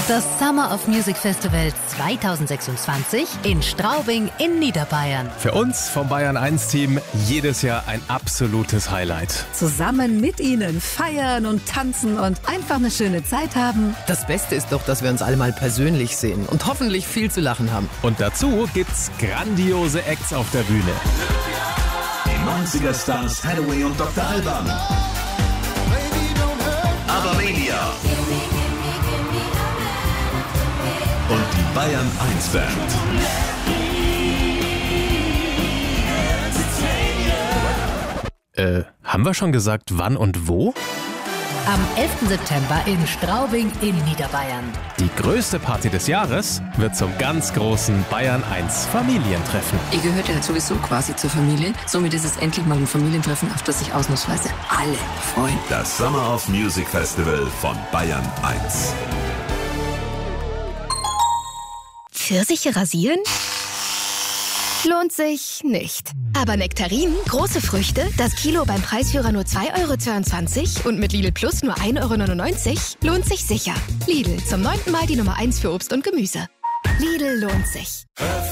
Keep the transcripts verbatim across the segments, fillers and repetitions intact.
Das Summer of Music Festival zweitausendsechsundzwanzig in Straubing in Niederbayern. Für uns vom Bayern eins Team jedes Jahr ein absolutes Highlight. Zusammen mit Ihnen feiern und tanzen und einfach eine schöne Zeit haben. Das Beste ist doch, dass wir uns alle mal persönlich sehen und hoffentlich viel zu lachen haben. Und dazu gibt's grandiose Acts auf der Bühne. Die neunziger Stars Hathaway und Doktor Alban. Abermania. Und die Bayern eins Band. Äh, haben wir schon gesagt, wann und wo? Am elften September in Straubing in Niederbayern. Die größte Party des Jahres wird zum ganz großen Bayern eins Familientreffen. Ihr gehört ja sowieso quasi zur Familie. Somit ist es endlich mal ein Familientreffen, auf das sich ausnahmsweise alle freuen. Das Summer of Music Festival von Bayern eins. Pfirsiche rasieren? Lohnt sich nicht. Aber Nektarinen, große Früchte, das Kilo beim Preisführer nur zwei Euro zweiundzwanzig und mit Lidl Plus nur ein Euro neunundneunzig, lohnt sich sicher. Lidl, zum neunten Mal die Nummer eins für Obst und Gemüse. Lidl lohnt sich.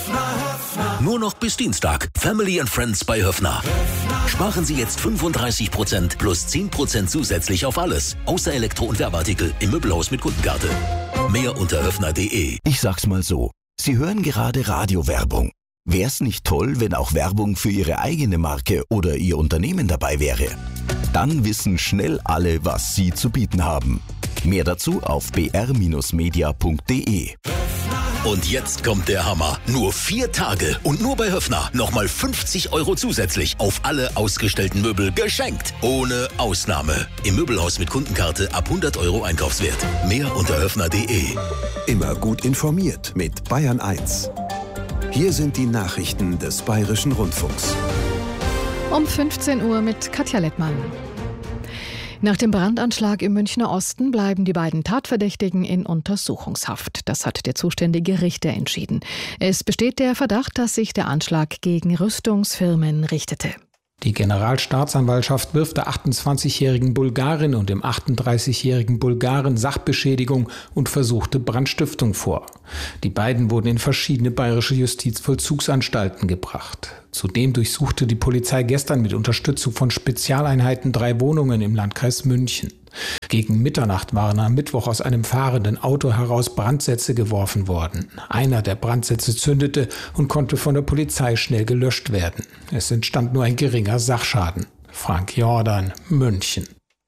Nur noch bis Dienstag. Family and Friends bei Höffner. Sparen Sie jetzt fünfunddreißig Prozent plus zehn Prozent zusätzlich auf alles. Außer Elektro- und Werbeartikel im Möbelhaus mit Kundenkarte. Mehr unter höffner punkt de. Ich sag's mal so. Sie hören gerade Radiowerbung. Wär's nicht toll, wenn auch Werbung für Ihre eigene Marke oder Ihr Unternehmen dabei wäre? Dann wissen schnell alle, was Sie zu bieten haben. Mehr dazu auf b r media punkt de. Und jetzt kommt der Hammer. Nur vier Tage und nur bei Höffner nochmal fünfzig Euro zusätzlich auf alle ausgestellten Möbel geschenkt. Ohne Ausnahme. Im Möbelhaus mit Kundenkarte ab hundert Euro Einkaufswert. Mehr unter höffner punkt de. Immer gut informiert mit Bayern eins. Hier sind die Nachrichten des Bayerischen Rundfunks. Um fünfzehn Uhr mit Katja Lettmann. Nach dem Brandanschlag im Münchner Osten bleiben die beiden Tatverdächtigen in Untersuchungshaft. Das hat der zuständige Richter entschieden. Es besteht der Verdacht, dass sich der Anschlag gegen Rüstungsfirmen richtete. Die Generalstaatsanwaltschaft wirft der achtundzwanzigjährigen Bulgarin und dem achtunddreißigjährigen Bulgaren Sachbeschädigung und versuchte Brandstiftung vor. Die beiden wurden in verschiedene bayerische Justizvollzugsanstalten gebracht. Zudem durchsuchte die Polizei gestern mit Unterstützung von Spezialeinheiten drei Wohnungen im Landkreis München. Gegen Mitternacht waren am Mittwoch aus einem fahrenden Auto heraus Brandsätze geworfen worden. Einer der Brandsätze zündete und konnte von der Polizei schnell gelöscht werden. Es entstand nur ein geringer Sachschaden. Frank Jordan, München.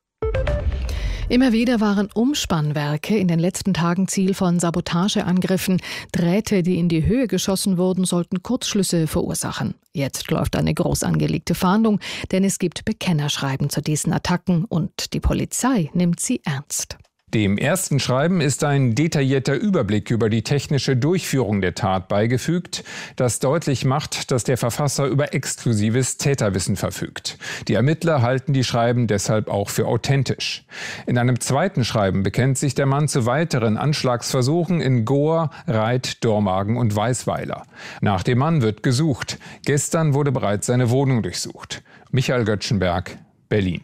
Immer wieder waren Umspannwerke in den letzten Tagen Ziel von Sabotageangriffen. Drähte, die in die Höhe geschossen wurden, sollten Kurzschlüsse verursachen. Jetzt läuft eine groß angelegte Fahndung, denn es gibt Bekennerschreiben zu diesen Attacken und die Polizei nimmt sie ernst. Dem ersten Schreiben ist ein detaillierter Überblick über die technische Durchführung der Tat beigefügt, das deutlich macht, dass der Verfasser über exklusives Täterwissen verfügt. Die Ermittler halten die Schreiben deshalb auch für authentisch. In einem zweiten Schreiben bekennt sich der Mann zu weiteren Anschlagsversuchen in Goa, Reit, Dormagen und Weißweiler. Nach dem Mann wird gesucht. Gestern wurde bereits seine Wohnung durchsucht. Michael Göttschenberg, Berlin.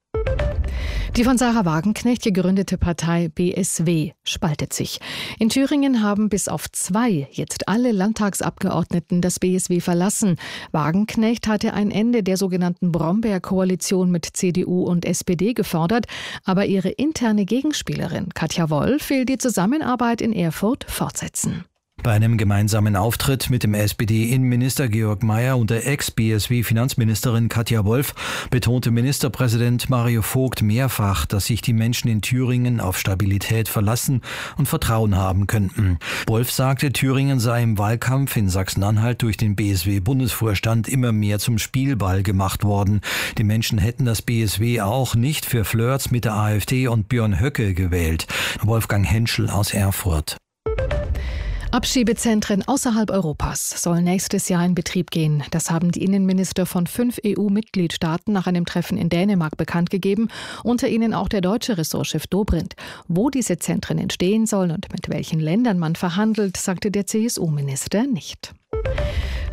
Die von Sarah Wagenknecht gegründete Partei B S W spaltet sich. In Thüringen haben bis auf zwei jetzt alle Landtagsabgeordneten das B S W verlassen. Wagenknecht hatte ein Ende der sogenannten Brombeer-Koalition mit C D U und S P D gefordert, aber ihre interne Gegenspielerin Katja Wolf will die Zusammenarbeit in Erfurt fortsetzen. Bei einem gemeinsamen Auftritt mit dem S P D-Innenminister Georg Mayer und der Ex-B S W-Finanzministerin Katja Wolf betonte Ministerpräsident Mario Vogt mehrfach, dass sich die Menschen in Thüringen auf Stabilität verlassen und Vertrauen haben könnten. Wolf sagte, Thüringen sei im Wahlkampf in Sachsen-Anhalt durch den B S W-Bundesvorstand immer mehr zum Spielball gemacht worden. Die Menschen hätten das B S W auch nicht für Flirts mit der AfD und Björn Höcke gewählt. Wolfgang Henschel aus Erfurt. Abschiebezentren außerhalb Europas sollen nächstes Jahr in Betrieb gehen. Das haben die Innenminister von fünf E U-Mitgliedstaaten nach einem Treffen in Dänemark bekannt gegeben. Unter ihnen auch der deutsche Ressortchef Dobrindt. Wo diese Zentren entstehen sollen und mit welchen Ländern man verhandelt, sagte der C S U-Minister nicht.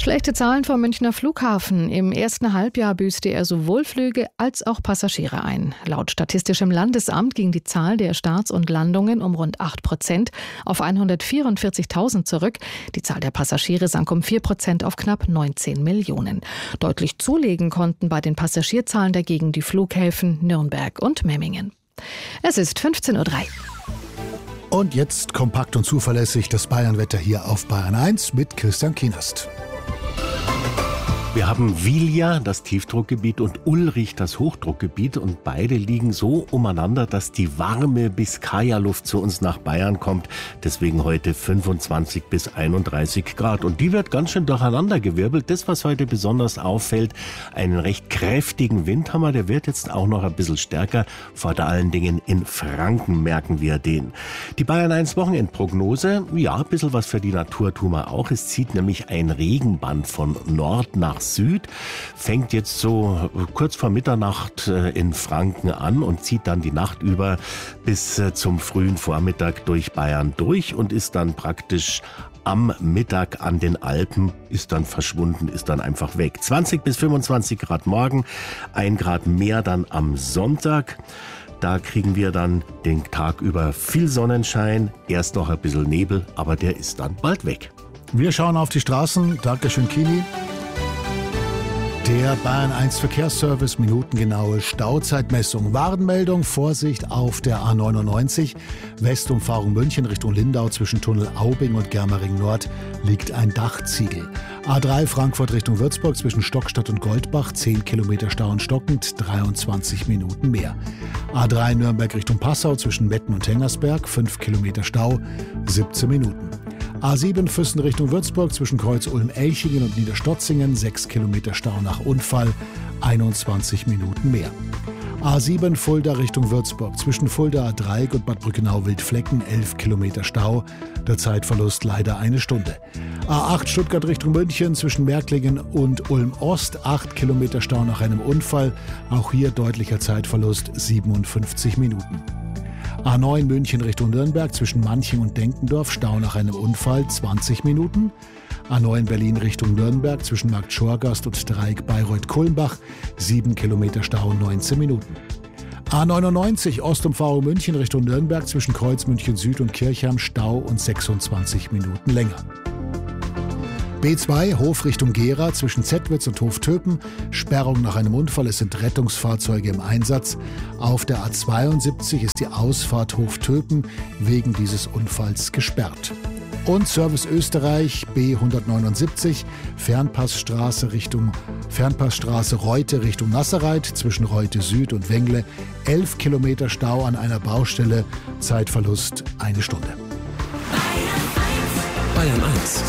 Schlechte Zahlen vom Münchner Flughafen. Im ersten Halbjahr büßte er sowohl Flüge als auch Passagiere ein. Laut Statistischem Landesamt ging die Zahl der Starts und Landungen um rund acht Prozent auf hundertvierundvierzigtausend zurück. Die Zahl der Passagiere sank um vier Prozent auf knapp neunzehn Millionen. Deutlich zulegen konnten bei den Passagierzahlen dagegen die Flughäfen Nürnberg und Memmingen. Es ist fünfzehn Uhr drei. Und jetzt kompakt und zuverlässig das Bayernwetter hier auf Bayern eins mit Christian Kienast. Wir haben Wilia, das Tiefdruckgebiet, und Ulrich, das Hochdruckgebiet, und beide liegen so umeinander, dass die warme Biskaya-Luft zu uns nach Bayern kommt. Deswegen heute fünfundzwanzig bis einunddreißig Grad. Und die wird ganz schön durcheinandergewirbelt. Das, was heute besonders auffällt, einen recht kräftigen Wind haben wir. Der wird jetzt auch noch ein bisschen stärker. Vor allen Dingen in Franken merken wir den. Die Bayern eins Wochenendprognose, ja, ein bisschen was für die Natur tun wir auch. Es zieht nämlich ein Regenband von Nord nach Süd, fängt jetzt so kurz vor Mitternacht in Franken an und zieht dann die Nacht über bis zum frühen Vormittag durch Bayern durch und ist dann praktisch am Mittag an den Alpen, ist dann verschwunden, ist dann einfach weg. zwanzig bis fünfundzwanzig Grad morgen, ein Grad mehr dann am Sonntag. Da kriegen wir dann den Tag über viel Sonnenschein, erst noch ein bisschen Nebel, aber der ist dann bald weg. Wir schauen auf die Straßen. Dankeschön, Kini. Der Bayern eins Verkehrsservice, minutengenaue Stauzeitmessung. Warnmeldung, Vorsicht auf der A neunundneunzig. Westumfahrung München Richtung Lindau zwischen Tunnel Aubing und Germering Nord liegt ein Dachziegel. A drei Frankfurt Richtung Würzburg zwischen Stockstadt und Goldbach, zehn Kilometer Stau und stockend, dreiundzwanzig Minuten mehr. A drei Nürnberg Richtung Passau zwischen Metten und Hengersberg, fünf Kilometer Stau, siebzehn Minuten. A sieben Füssen Richtung Würzburg zwischen Kreuz Ulm-Elchingen und Niederstotzingen, sechs Kilometer Stau nach Unfall, einundzwanzig Minuten mehr. A sieben Fulda Richtung Würzburg zwischen Fulda A drei und Bad Brückenau-Wildflecken, elf Kilometer Stau, der Zeitverlust leider eine Stunde. A acht Stuttgart Richtung München zwischen Märklingen und Ulm-Ost, acht Kilometer Stau nach einem Unfall, auch hier deutlicher Zeitverlust, siebenundfünfzig Minuten. A neun München Richtung Nürnberg zwischen Manching und Denkendorf, Stau nach einem Unfall, zwanzig Minuten. A neun Berlin Richtung Nürnberg zwischen Markt Schorgast und Dreieck Bayreuth-Kulmbach, sieben Kilometer Stau, neunzehn Minuten. A neunundneunzig Ostumfahrung München Richtung Nürnberg zwischen Kreuz München Süd und Kirchheim, Stau und sechsundzwanzig Minuten länger. B zwei Hof Richtung Gera zwischen Zettwitz und Hoftöpen, Sperrung nach einem Unfall, es sind Rettungsfahrzeuge im Einsatz. Auf der A zweiundsiebzig ist die Ausfahrt Hoftöpen wegen dieses Unfalls gesperrt. Und Service Österreich B hundertneunundsiebzig, Fernpassstraße Richtung Fernpassstraße Reute Richtung Nasserreit zwischen Reute Süd und Wengle, elf Kilometer Stau an einer Baustelle, Zeitverlust eine Stunde. Bayern eins.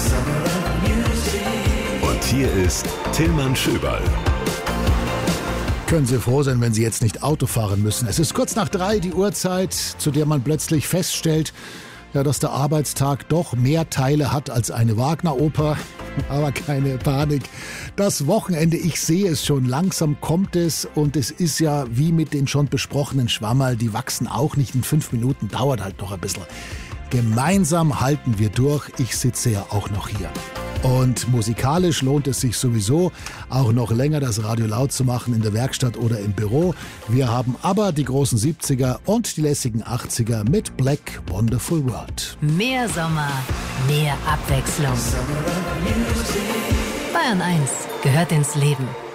Und hier ist Tillmann Schöberl. Können Sie froh sein, wenn Sie jetzt nicht Auto fahren müssen. Es ist kurz nach drei, die Uhrzeit, zu der man plötzlich feststellt, ja, dass der Arbeitstag doch mehr Teile hat als eine Wagner-Oper. Aber keine Panik. Das Wochenende, ich sehe es schon, langsam kommt es. Und es ist ja wie mit den schon besprochenen Schwammerl, die wachsen auch nicht in fünf Minuten, dauert halt noch ein bisschen. Gemeinsam halten wir durch. Ich sitze ja auch noch hier. Und musikalisch lohnt es sich sowieso, auch noch länger das Radio laut zu machen in der Werkstatt oder im Büro. Wir haben aber die großen siebziger und die lässigen achtziger mit Black Wonderful World. Mehr Sommer, mehr Abwechslung. Bayern eins gehört ins Leben.